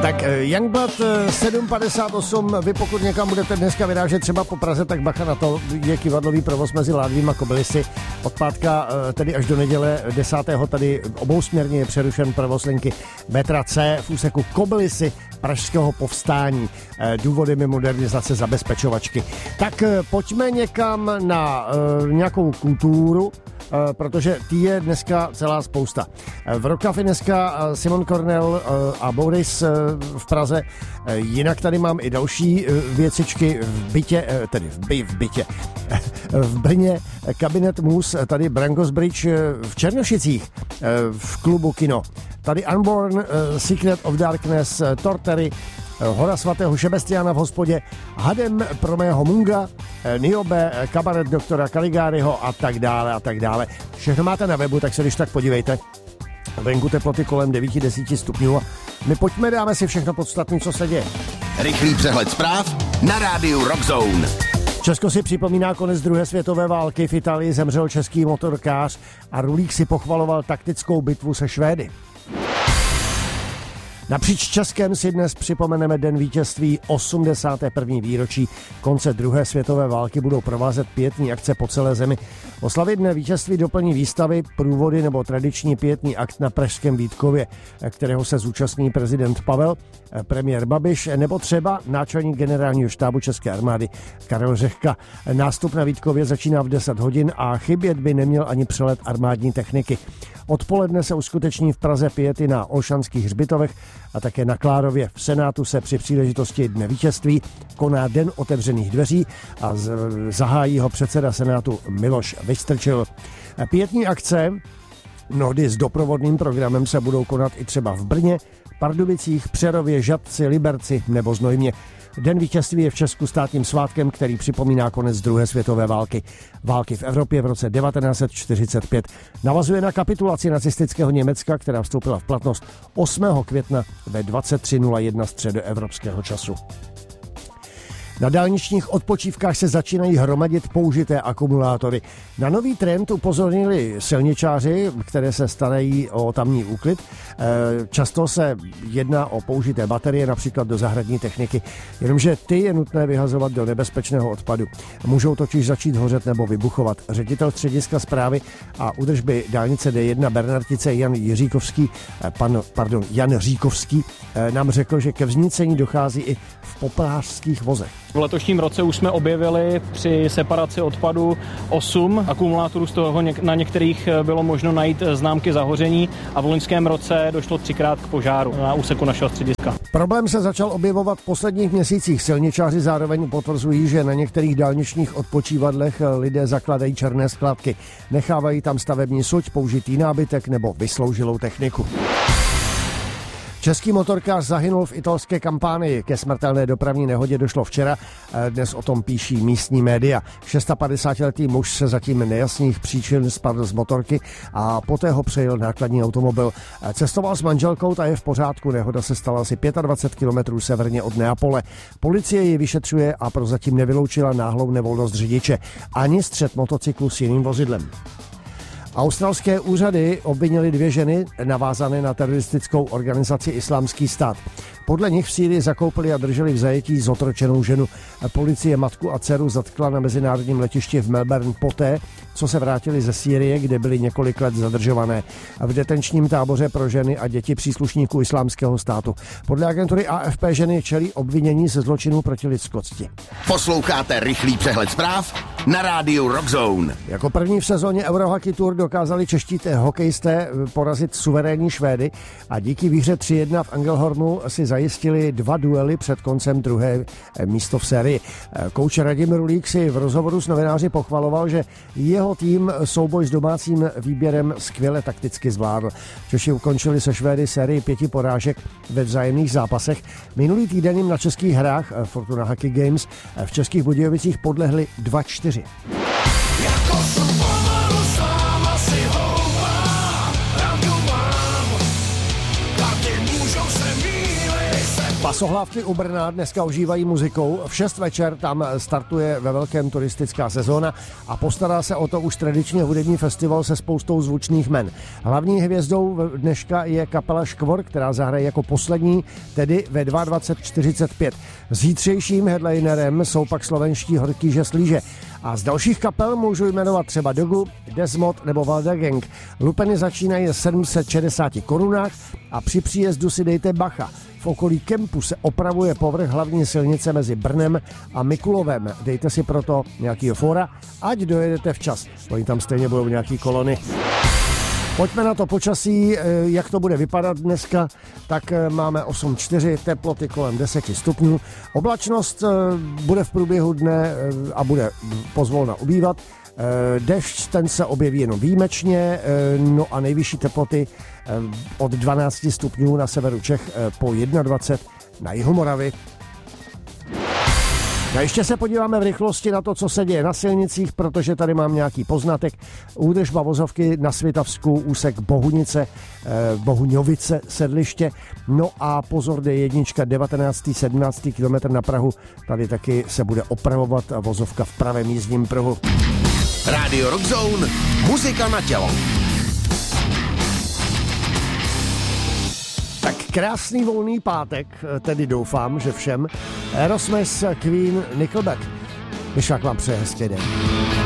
Tak Youngblood 758, vy pokud někam budete dneska vyrážet třeba po Praze, tak bacha na to, je kivadlový provoz mezi Ládvím a Kobylisy. Od pátka tedy až do neděle 10. tady obousměrně je přerušen provoz linky metra C v úseku Kobylisy Pražského povstání. Důvodem modernizace zabezpečovačky. Tak pojďme někam na nějakou kulturu, protože tý je dneska celá spousta. V Rockcafe dneska Simon Cornell a Boris v Praze. Jinak tady mám i další věcičky v bytě, tedy v bytě. V Brně Kabinet Mus, tady Brangos Bridge v Černošicích v klubu Kino. Tady Unborn, Secret of Darkness, Tortery, Hora svatého Šebestiána v hospodě, Hadem pro mého Munga, Niobe, kabaret doktora Kaligáryho a tak dále a tak dále. Všechno máte na webu, tak se když tak podívejte. Venku teploty kolem 9-10 stupňů a my pojďme, dáme si všechno podstatné, co se děje. Rychlý přehled zpráv na rádiu Rockzone. Česko si připomíná konec druhé světové války, v Itálii zemřel český motorkář a Rulík si pochvaloval taktickou bitvu se Švédy. Napříč Českem si dnes připomeneme den vítězství 81. výročí konce druhé světové války. Budou provázet pietní akce po celé zemi. Oslavy dne vítězství doplní výstavy, průvody nebo tradiční pietní akt na pražském Vítkově, kterého se zúčastní prezident Pavel, premiér Babiš nebo třeba náčelník generálního štábu České armády Karel Řehka. Nástup na Vítkově začíná v 10 hodin a chybět by neměl ani přelet armádní techniky. Odpoledne se uskuteční v Praze piety na Olšanských hřbitovech a také na Klárově. V Senátu se při příležitosti Dne vítězství koná Den otevřených dveří a zahájí ho předseda Senátu Miloš Vystrčil. Pietní akce, mnohdy s doprovodným programem, se budou konat i třeba v Brně, Pardubicích, Přerově, Žatci, Liberci nebo Znojmě. Den vítězství je v Česku státním svátkem, který připomíná konec druhé světové války. Války v Evropě v roce 1945. Navazuje na kapitulaci nacistického Německa, která vstoupila v platnost 8. května ve 23:01 středoevropského času. Na dálničních odpočívkách se začínají hromadit použité akumulátory. Na nový trend upozornili silničáři, které se starají o tamní úklid. Často se jedná o použité baterie, například do zahradní techniky, jenomže ty je nutné vyhazovat do nebezpečného odpadu. Můžou totiž začít hořet nebo vybuchovat. Ředitel střediska správy a údržby dálnice D1 Bernartice Jan Říkovský nám řekl, že ke vznícení dochází i v poplářských vozech. V letošním roce už jsme objevili při separaci odpadu 8 akumulátorů, z toho na některých bylo možno najít známky zahoření a v loňském roce došlo 3krát k požáru na úseku našeho střediska. Problém se začal objevovat v posledních měsících. Silničáři zároveň potvrzují, že na některých dálničních odpočívadlech lidé zakladají černé skladky. Nechávají tam stavební suť, použitý nábytek nebo vysloužilou techniku. Český motorkář zahynul v italské Kampánii. Ke smrtelné dopravní nehodě došlo včera, dnes o tom píší místní média. 56letý muž se zatím nejasných příčin spadl z motorky a poté ho přejel nákladní automobil. Cestoval s manželkou, ta je v pořádku, nehoda se stala asi 25 kilometrů severně od Neapole. Policie ji vyšetřuje a prozatím nevyloučila náhlou nevolnost řidiče ani střet motocyklu s jiným vozidlem. Australské úřady obvinily 2 ženy navázané na teroristickou organizaci Islámský stát. Podle nich v Sýrii zakoupili a drželi v zajetí zotročenou ženu. Policie matku a dceru zatkla na mezinárodním letišti v Melbourne poté, co se vrátili ze Sýrie, kde byli několik let zadržované. V detenčním táboře pro ženy a děti příslušníků Islámského státu. Podle agentury AFP ženy čelí obvinění ze zločinů proti lidskosti. Posloucháte rychlý přehled zpráv na rádiu Rockzone. Jako první v sezóně Eurohockey Tour dokázali čeští hokejisté porazit suverénní Švédy a díky výhře 3-1 v Angelhornu si zajistili 2 duely před koncem druhé místo v sérii. Kouč Radim Rulík si v rozhovoru s novináři pochvaloval, že jeho tým souboj s domácím výběrem skvěle takticky zvládl. Češi ukončili se Švédy sérii 5 porážek ve vzájemných zápasech. Minulý týden jim na českých hrách Fortuna Hockey Games v Českých Budějovicích podlehli 2-4. Pasohlávky u Brna dneska ožívají muzikou. V 6 večer tam startuje ve velkém turistická sezóna a postará se o to už tradičně hudební festival se spoustou zvučných men. Hlavní hvězdou dneška je kapela Škvor, která zahraje jako poslední, tedy ve 22:45. Zítřejším headlinerem jsou pak slovenští Horký žeslíže. A z dalších kapel můžu jmenovat třeba Dogu, Desmod nebo Valda Gang. Lupeny začínají 760 korunách a při příjezdu si dejte bacha. V okolí kempu se opravuje povrch hlavní silnice mezi Brnem a Mikulovem. Dejte si proto nějaký fora, ať dojedete včas. Oni tam stejně budou nějaký kolony. Pojďme na to počasí, jak to bude vypadat dneska, tak máme 8,4, teploty kolem 10 stupňů. Oblačnost bude v průběhu dne a bude pozvolna ubývat. Dešť, ten se objeví jenom výjimečně, no a nejvyšší teploty od 12 stupňů na severu Čech po 21 na jihu Moravy. A ještě se podíváme v rychlosti na to, co se děje na silnicích, protože tady mám nějaký poznatek. Údržba vozovky na Svitavsku, úsek Bohunice, Bohuňovice, Sedliště. No a pozor, D1, 19. 17. kilometr na Prahu. Tady taky se bude opravovat vozovka v pravém jízdním pruhu. Rádio Rockzone, muzika na tělo. Tak krásný volný pátek, tedy doufám, že všem. Aerosmith, Queen, Nickelback. Myšák vám přeje hezký den.